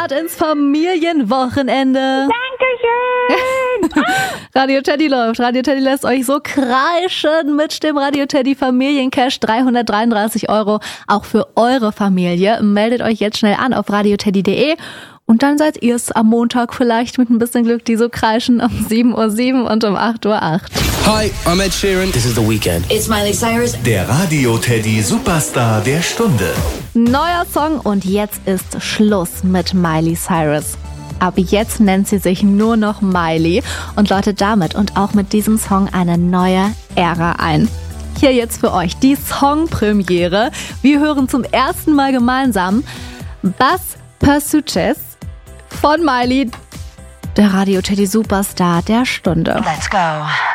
Start ins Familienwochenende. Dankeschön. Radio Teddy läuft. Radio Teddy lässt euch so kreischen mit dem Radio Teddy Familiencash. 333 €, auch für eure Familie. Meldet euch jetzt schnell an auf radioteddy.de. Und dann seid ihr es am Montag vielleicht mit ein bisschen Glück, die so kreischen um 7:07 und um 8:08 Hi, I'm Ed Sheeran. This is The Weeknd. It's Miley Cyrus. Der Radio Teddy Superstar der Stunde. Neuer Song und jetzt ist Schluss mit Miley Cyrus. Ab jetzt nennt sie sich nur noch Miley und läutet damit und auch mit diesem Song eine neue Ära ein. Hier jetzt für euch die Songpremiere. Wir hören zum ersten Mal gemeinsam Buzz Pursuches von Miley, der Radio Teddy Superstar der Stunde. Let's go.